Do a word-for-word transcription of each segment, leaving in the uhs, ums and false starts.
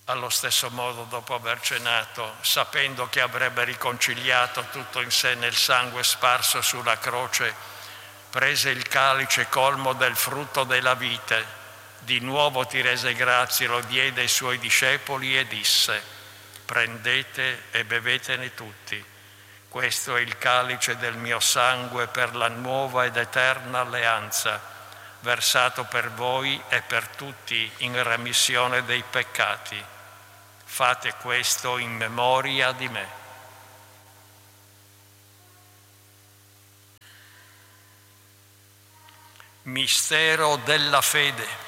Allo stesso modo, dopo aver cenato, sapendo che avrebbe riconciliato tutto in sé nel sangue sparso sulla croce, prese il calice colmo del frutto della vite, di nuovo ti rese grazie, lo diede ai suoi discepoli e disse: prendete e bevetene tutti, questo è il calice del mio sangue per la nuova ed eterna alleanza, versato per voi e per tutti in remissione dei peccati. Fate questo in memoria di me. Mistero della fede.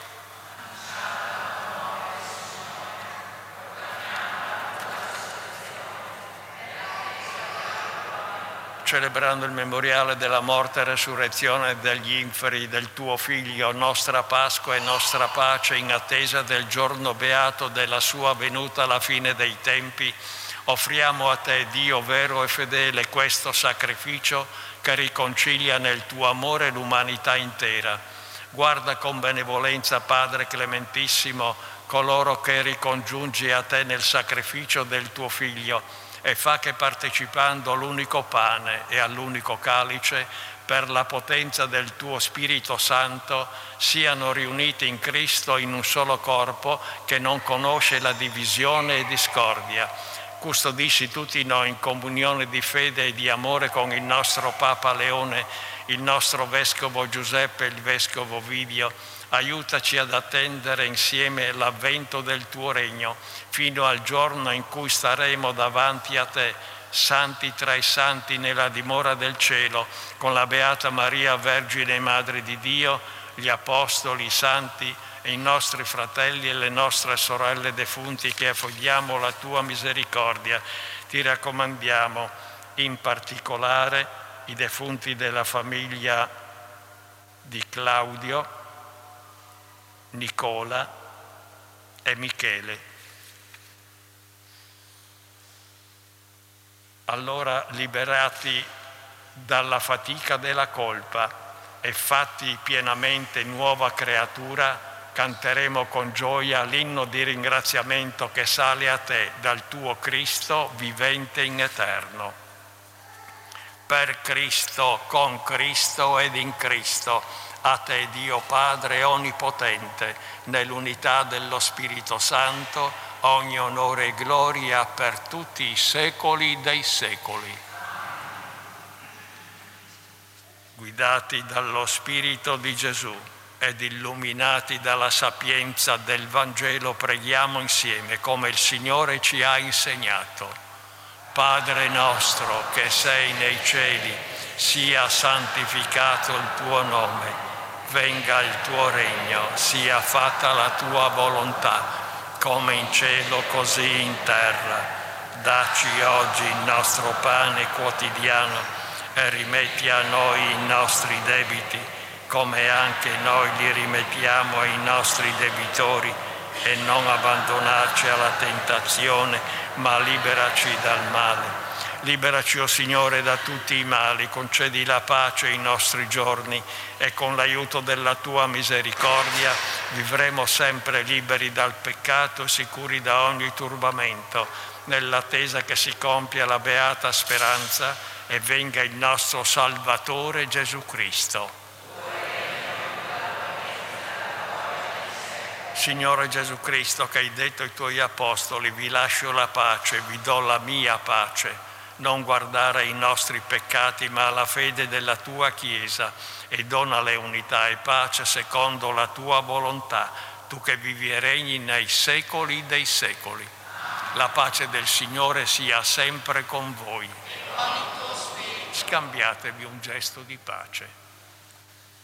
Celebrando il memoriale della morte e resurrezione degli inferi del tuo Figlio, nostra Pasqua e nostra pace, in attesa del giorno beato della sua venuta alla fine dei tempi, offriamo a te, Dio vero e fedele, questo sacrificio che riconcilia nel tuo amore l'umanità intera. Guarda con benevolenza, Padre Clementissimo, coloro che ricongiungi a te nel sacrificio del tuo Figlio, e fa che partecipando all'unico pane e all'unico calice, per la potenza del tuo Spirito Santo, siano riuniti in Cristo in un solo corpo che non conosce la divisione e discordia. Custodisci tutti noi in comunione di fede e di amore con il nostro Papa Leone, il nostro Vescovo Giuseppe e il Vescovo Ovidio. Aiutaci ad attendere insieme l'avvento del tuo regno, fino al giorno in cui staremo davanti a te, santi tra i santi nella dimora del cielo, con la Beata Maria, Vergine e Madre di Dio, gli Apostoli, i Santi e i nostri fratelli e le nostre sorelle defunti che affidiamo alla tua misericordia. Ti raccomandiamo in particolare i defunti della famiglia di Claudio, Nicola e Michele. Allora, liberati dalla fatica della colpa e fatti pienamente nuova creatura, canteremo con gioia l'inno di ringraziamento che sale a te dal tuo Cristo vivente in eterno. Per Cristo, con Cristo ed in Cristo, a te Dio Padre Onnipotente, nell'unità dello Spirito Santo, ogni onore e gloria per tutti i secoli dei secoli. Guidati dallo Spirito di Gesù ed illuminati dalla sapienza del Vangelo, preghiamo insieme come il Signore ci ha insegnato. Padre nostro che sei nei cieli, sia santificato il tuo nome. Venga il tuo regno, sia fatta la tua volontà, come in cielo così in terra. Dacci oggi il nostro pane quotidiano e rimetti a noi i nostri debiti, come anche noi li rimettiamo ai nostri debitori, e non abbandonarci alla tentazione, ma liberaci dal male. Liberaci, o Signore, da tutti i mali, concedi la pace ai nostri giorni e con l'aiuto della tua misericordia vivremo sempre liberi dal peccato e sicuri da ogni turbamento, nell'attesa che si compia la beata speranza e venga il nostro Salvatore Gesù Cristo. Signore Gesù Cristo, che hai detto ai tuoi apostoli: vi lascio la pace, vi do la mia pace. Non guardare ai nostri peccati, ma alla fede della tua Chiesa, e donale unità e pace secondo la tua volontà, tu che vivi e regni nei secoli dei secoli. La pace del Signore sia sempre con voi. Scambiatevi un gesto di pace.